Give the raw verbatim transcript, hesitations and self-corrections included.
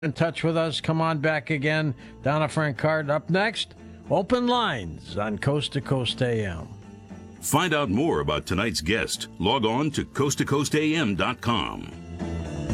in touch with us. Come on back again. Donna Francard up next. Open lines on Coast to Coast A M. Find out more about tonight's guest. Log on to coast to coast a m dot com.